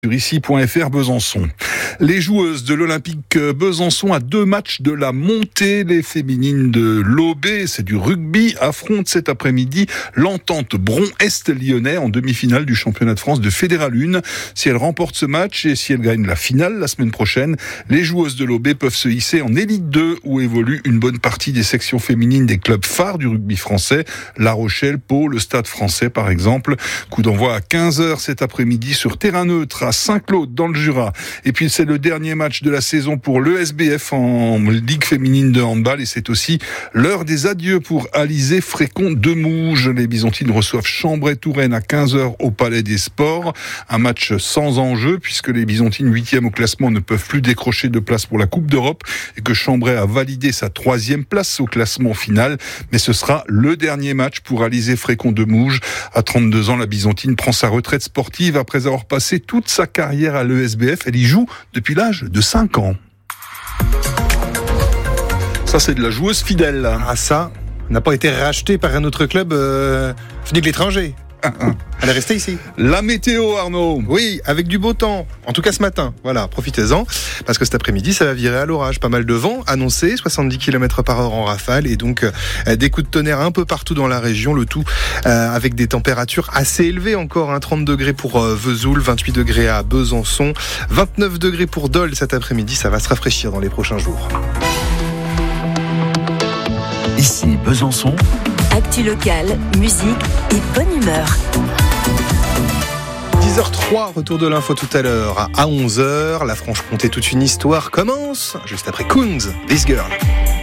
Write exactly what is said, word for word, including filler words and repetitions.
Sur ici point F R Besançon. Les joueuses de l'Olympique Besançon à deux matchs de la montée, les féminines de l'O B, c'est du rugby, affrontent cet après-midi l'Entente Bron-Est lyonnais en demi-finale du championnat de France de Fédéral un. Si elles remportent ce match et si elles gagnent la finale la semaine prochaine, les joueuses de l'O B peuvent se hisser en élite deux où évolue une bonne partie des sections féminines des clubs phares du rugby français, La Rochelle, Pau, le Stade français par exemple. Coup d'envoi à quinze heures cet après-midi sur terrain neutre à Saint-Claude dans le Jura. Et puis c'est le dernier match de la saison pour l'E S B F en Ligue féminine de handball et c'est aussi l'heure des adieux pour Alizé Frécon-Demouge. Les Byzantines reçoivent Chambray-Touraine à quinze heures au Palais des Sports. Un match sans enjeu puisque les Byzantines huitième au classement ne peuvent plus décrocher de place pour la Coupe d'Europe et que Chambray a validé sa troisième place au classement final. Mais ce sera le dernier match pour Alizé Frécon-Demouge. À trente-deux ans, la Byzantine prend sa retraite sportive après avoir passé toute sa carrière à l'E S B F. Elle y joue depuis l'âge de cinq ans. Ça, c'est de la joueuse fidèle. Ah, ça n'a pas été racheté par un autre club euh, venu de l'étranger. Ah, ah. Elle est restée ici. La météo, Arnaud. Oui, avec du beau temps. En tout cas ce matin. Voilà, profitez-en. Parce que cet après-midi, ça va virer à l'orage. Pas mal de vent annoncé, soixante-dix kilomètres par heure en rafale. Et donc, euh, des coups de tonnerre un peu partout dans la région. Le tout euh, avec des températures assez élevées encore. Hein, trente degrés pour euh, Vesoul, vingt-huit degrés à Besançon, vingt-neuf degrés pour Dole cet après-midi. Ça va se rafraîchir dans les prochains jours. Ici Besançon. Actu locale, musique et bonne humeur. dix heures trois, retour de l'info tout à l'heure. À onze heures, la Franche-Comté, toute une histoire commence juste après Kunz, This Girl.